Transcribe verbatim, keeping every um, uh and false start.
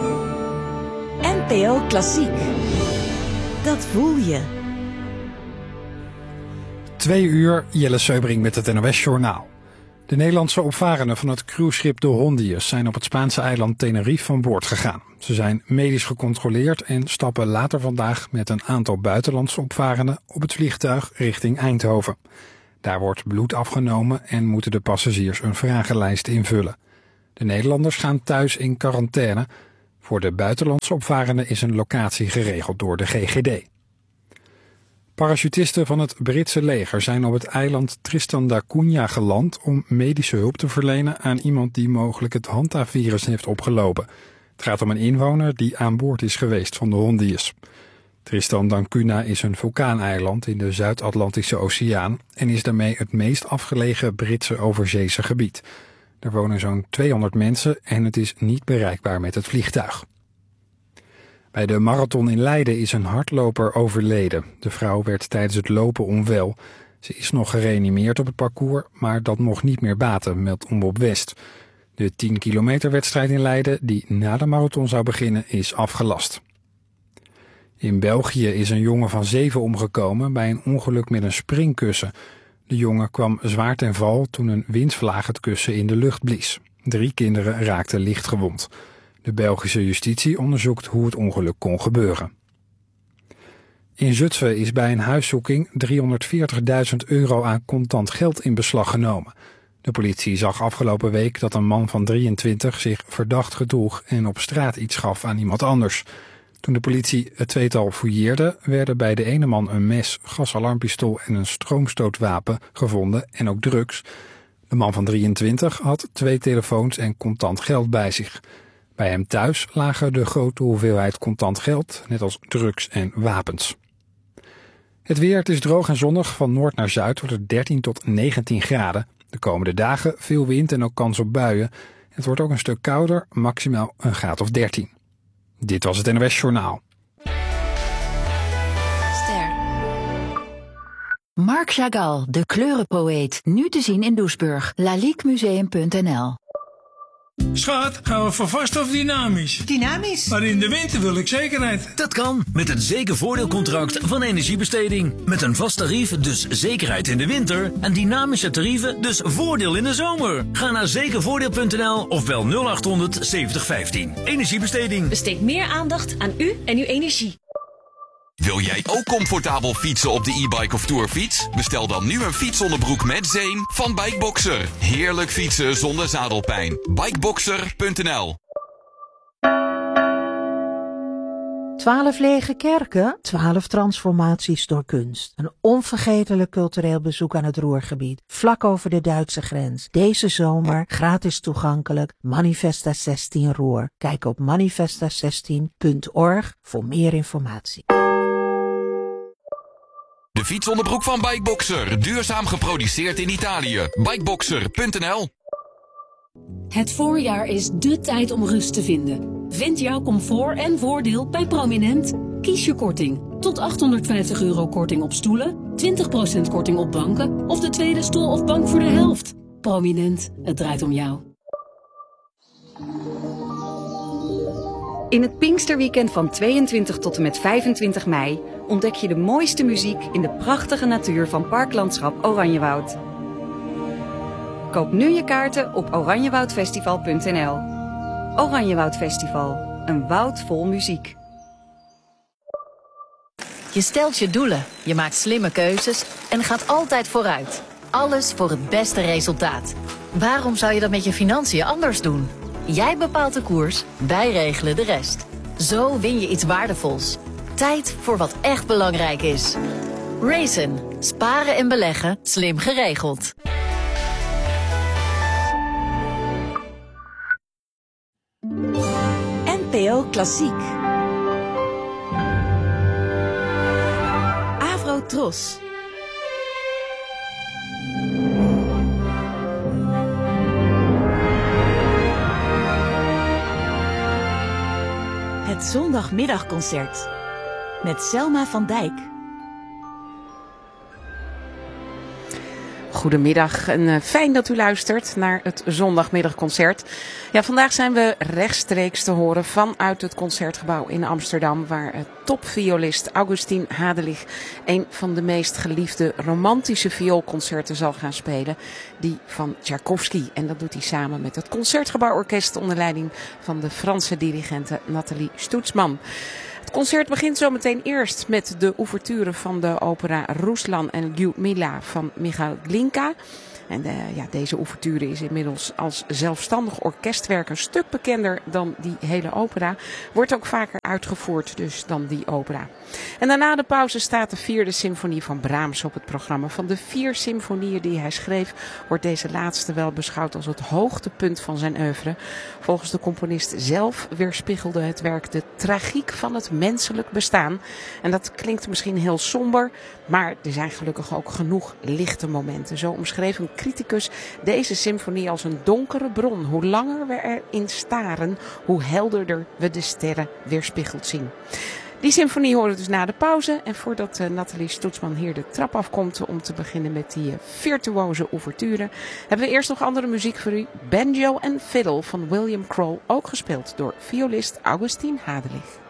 N P O Klassiek. Dat voel je. Twee uur, Jelle Seubring met het N O S-journaal. De Nederlandse opvarenden van het cruiseschip de Hondius zijn op het Spaanse eiland Tenerife van boord gegaan. Ze zijn medisch gecontroleerd en stappen later vandaag met een aantal buitenlandse opvarenden op het vliegtuig richting Eindhoven. Daar wordt bloed afgenomen en moeten de passagiers een vragenlijst invullen. De Nederlanders gaan thuis in quarantaine. Voor de buitenlandse opvarenden is een locatie geregeld door de G G D. Parachutisten van het Britse leger zijn op het eiland Tristan da Cunha geland om medische hulp te verlenen aan iemand die mogelijk het Hanta-virus heeft opgelopen. Het gaat om een inwoner die aan boord is geweest van de Hondius. Tristan da Cunha is een vulkaaneiland in de Zuid-Atlantische Oceaan en is daarmee het meest afgelegen Britse overzeese gebied. Er wonen zo'n tweehonderd mensen en het is niet bereikbaar met het vliegtuig. Bij de marathon in Leiden is een hardloper overleden. De vrouw werd tijdens het lopen onwel. Ze is nog gereanimeerd op het parcours, maar dat mocht niet meer baten, meldt Omroep West. De tien kilometer wedstrijd in Leiden, die na de marathon zou beginnen, is afgelast. In België is een jongen van zeven omgekomen bij een ongeluk met een springkussen. De jongen kwam zwaar ten val toen een windvlaag het kussen in de lucht blies. Drie kinderen raakten licht gewond. De Belgische justitie onderzoekt hoe het ongeluk kon gebeuren. In Zutphen is bij een huiszoeking driehonderdveertigduizend euro aan contant geld in beslag genomen. De politie zag afgelopen week dat een man van drieëntwintig zich verdacht gedroeg en op straat iets gaf aan iemand anders. Toen de politie het tweetal fouilleerde, werden bij de ene man een mes, gasalarmpistool en een stroomstootwapen gevonden en ook drugs. De man van drieëntwintig had twee telefoons en contant geld bij zich. Bij hem thuis lagen de grote hoeveelheid contant geld, net als drugs en wapens. Het weer, het is droog en zonnig. Van noord naar zuid wordt het dertien tot negentien graden. De komende dagen veel wind en ook kans op buien. Het wordt ook een stuk kouder, maximaal een graad of dertien. Dit was het N O S Journaal. Ster. Marc Chagall, de kleurenpoëet. Nu te zien in Doesburg. laliquemuseum punt n l. Schat, gaan we voor vast of dynamisch? Dynamisch? Maar in de winter wil ik zekerheid. Dat kan, met het zekervoordeelcontract van Energiebesteding. Met een vast tarief, dus zekerheid in de winter. En dynamische tarieven, dus voordeel in de zomer. Ga naar zekervoordeel punt n l of bel nul acht honderd zeventig vijftien. Energiebesteding. Besteed meer aandacht aan u en uw energie. Wil jij ook comfortabel fietsen op de e-bike of tourfiets? Bestel dan nu een fietsonderbroek met zeem van Bikeboxer. Heerlijk fietsen zonder zadelpijn. Bikeboxer punt n l. Twaalf lege kerken, twaalf transformaties door kunst. Een onvergetelijk cultureel bezoek aan het Ruhrgebied, vlak over de Duitse grens. Deze zomer gratis toegankelijk, Manifesta zestien Ruhr. Kijk op manifesta zestien punt org voor meer informatie. De fietsonderbroek van Bikeboxer, duurzaam geproduceerd in Italië. Bikeboxer punt n l. Het voorjaar is dé tijd om rust te vinden. Vind jouw comfort en voordeel bij Prominent. Kies je korting. Tot achthonderdvijftig euro korting op stoelen, twintig procent korting op banken of de tweede stoel of bank voor de helft. Prominent, het draait om jou. In het Pinksterweekend van tweeëntwintig tot en met vijfentwintig mei ontdek je de mooiste muziek in de prachtige natuur van Parklandschap Oranjewoud. Koop nu je kaarten op oranjewoudfestival punt n l. Oranjewoud Festival, een woud vol muziek. Je stelt je doelen, je maakt slimme keuzes en gaat altijd vooruit. Alles voor het beste resultaat. Waarom zou je dat met je financiën anders doen? Jij bepaalt de koers, wij regelen de rest. Zo win je iets waardevols. Tijd voor wat echt belangrijk is. Raisin. Sparen en beleggen, slim geregeld. N P O Klassiek. Avro Tros. Het zondagmiddagconcert met Selma van Dijk. goedemiddag en uh, fijn dat u luistert naar het zondagmiddagconcert. Ja, vandaag zijn we rechtstreeks te horen vanuit het Concertgebouw in Amsterdam, waar uh, topviolist Augustin Hadelich een van de meest geliefde romantische vioolconcerten zal gaan spelen, die van Tchaikovsky. En dat doet hij samen met het Concertgebouworkest onder leiding van de Franse dirigente Nathalie Stutzmann. Het concert begint zometeen eerst met de ouverture van de opera Ruslan en Lyudmila van Michail Glinka. En de, ja, deze ouverture is inmiddels als zelfstandig orkestwerk een stuk bekender dan die hele opera. Wordt ook vaker uitgevoerd dus dan die opera. En daarna de pauze staat de vierde symfonie van Brahms op het programma. Van de vier symfonieën die hij schreef wordt deze laatste wel beschouwd als het hoogtepunt van zijn oeuvre. Volgens de componist zelf weerspiegelde het werk de tragiek van het menselijk bestaan. En dat klinkt misschien heel somber, maar er zijn gelukkig ook genoeg lichte momenten. Zo omschreef een criticus deze symfonie als een donkere bron. Hoe langer we erin staren, hoe helderder we de sterren weerspiegeld zien. Die symfonie horen we dus na de pauze. En voordat uh, Nathalie Stutzmann hier de trap afkomt om te beginnen met die uh, virtuoze ouverture, hebben we eerst nog andere muziek voor u. Banjo en Fiddle van William Kroll, ook gespeeld door violist Augustin Hadelich.